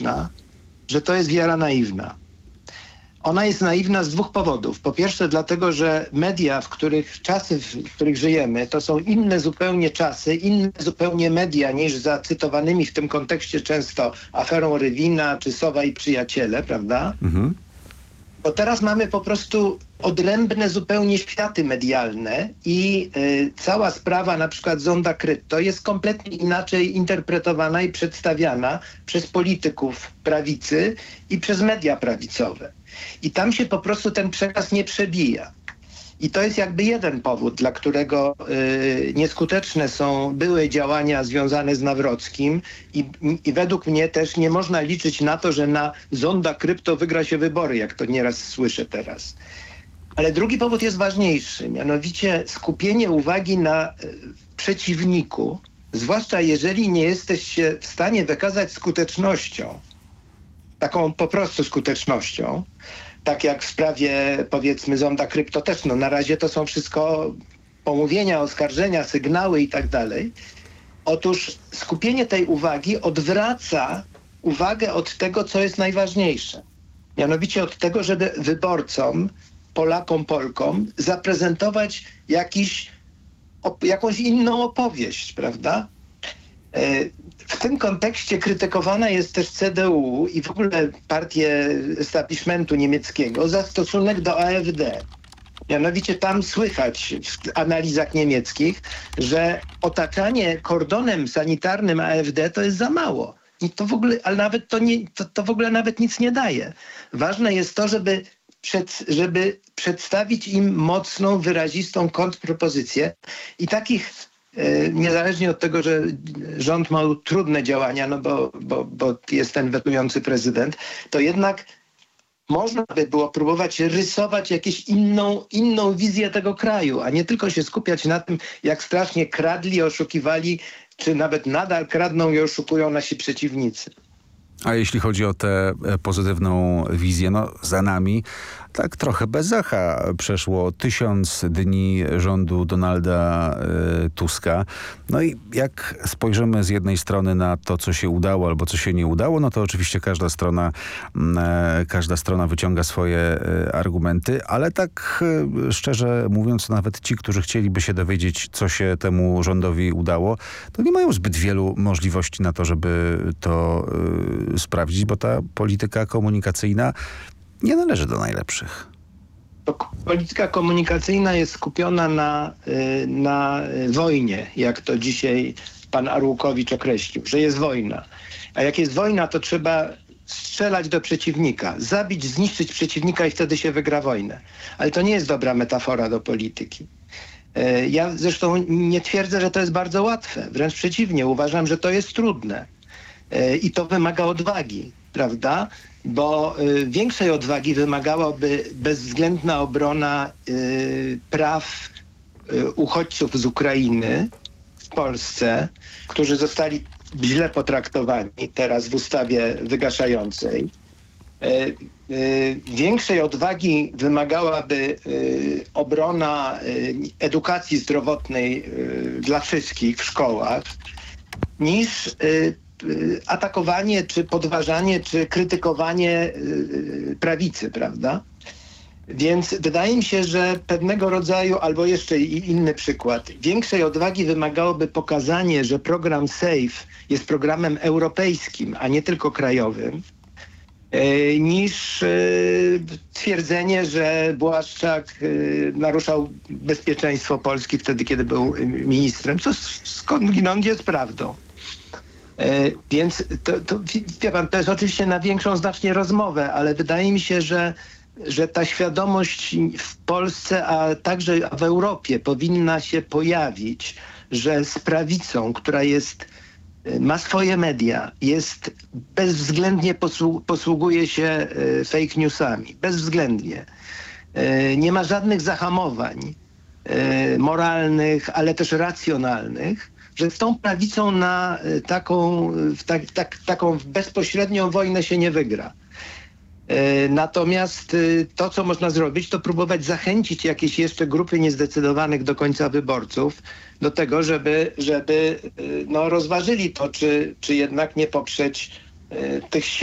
skuteczna, że to jest wiara naiwna. Ona jest naiwna z dwóch powodów. Po pierwsze dlatego, że media, czasy, w których żyjemy, to są inne zupełnie czasy, inne zupełnie media niż za cytowanymi w tym kontekście często aferą Rywina czy Sowa i Przyjaciele, prawda? Mhm. Bo teraz mamy po prostu odrębne zupełnie światy medialne i cała sprawa na przykład Zonda Krypto jest kompletnie inaczej interpretowana i przedstawiana przez polityków prawicy i przez media prawicowe. I tam się po prostu ten przekaz nie przebija. I to jest jakby jeden powód, dla którego nieskuteczne były działania związane z Nawrockim i według mnie też nie można liczyć na to, że na Zonda Krypto wygra się wybory, jak to nieraz słyszę teraz. Ale drugi powód jest ważniejszy, mianowicie skupienie uwagi na przeciwniku, zwłaszcza jeżeli nie jesteście w stanie wykazać skutecznością, taką po prostu skutecznością, tak jak w sprawie, powiedzmy, Zonda Krypto też, na razie to są wszystko pomówienia, oskarżenia, sygnały i tak dalej. Otóż skupienie tej uwagi odwraca uwagę od tego, co jest najważniejsze. Mianowicie od tego, żeby wyborcom, Polakom, Polkom zaprezentować jakąś inną opowieść, prawda? W tym kontekście krytykowana jest też CDU i w ogóle partie establishmentu niemieckiego za stosunek do AfD. Mianowicie tam słychać w analizach niemieckich, że otaczanie kordonem sanitarnym AfD to jest za mało. I to w ogóle, ale nawet to w ogóle nawet nic nie daje. Ważne jest to, żeby przedstawić im mocną, wyrazistą kontrpropozycję i takich niezależnie od tego, że rząd ma trudne działania, bo jest ten wetujący prezydent, to jednak można by było próbować rysować jakąś inną wizję tego kraju, a nie tylko się skupiać na tym, jak strasznie kradli, oszukiwali, czy nawet nadal kradną i oszukują nasi przeciwnicy. A jeśli chodzi o tę pozytywną wizję, za nami tak trochę bez echa przeszło 1000 dni rządu Donalda Tuska. No i jak spojrzymy z jednej strony na to, co się udało albo co się nie udało, no to oczywiście każda strona wyciąga swoje argumenty, ale tak szczerze mówiąc, nawet ci, którzy chcieliby się dowiedzieć, co się temu rządowi udało, to nie mają zbyt wielu możliwości na to, żeby to sprawdzić, bo ta polityka komunikacyjna nie należy do najlepszych. Polityka komunikacyjna jest skupiona na wojnie, jak to dzisiaj pan Arłukowicz określił, że jest wojna. A jak jest wojna, to trzeba strzelać do przeciwnika, zabić, zniszczyć przeciwnika i wtedy się wygra wojnę. Ale to nie jest dobra metafora do polityki. Ja zresztą nie twierdzę, że to jest bardzo łatwe. Wręcz przeciwnie, uważam, że to jest trudne. I to wymaga odwagi, prawda? Bo większej odwagi wymagałaby bezwzględna obrona praw uchodźców z Ukrainy w Polsce, którzy zostali źle potraktowani teraz w ustawie wygaszającej. Większej odwagi wymagałaby obrona edukacji zdrowotnej dla wszystkich w szkołach niż atakowanie, czy podważanie, czy krytykowanie prawicy, prawda? Więc wydaje mi się, że pewnego rodzaju, albo jeszcze inny przykład, większej odwagi wymagałoby pokazanie, że program SAFE jest programem europejskim, a nie tylko krajowym, niż twierdzenie, że Błaszczak naruszał bezpieczeństwo Polski wtedy, kiedy był ministrem, co skądinąd jest prawdą. Więc wie pan, to jest oczywiście na większą znacznie rozmowę, ale wydaje mi się, że ta świadomość w Polsce, a także w Europie powinna się pojawić, że z prawicą, która ma swoje media, bezwzględnie posługuje się fake newsami. Bezwzględnie. Nie ma żadnych zahamowań moralnych, ale też racjonalnych, że z tą prawicą na taką bezpośrednią wojnę się nie wygra. Natomiast to, co można zrobić, to próbować zachęcić jakieś jeszcze grupy niezdecydowanych do końca wyborców do tego, żeby rozważyli to, czy jednak nie poprzeć tych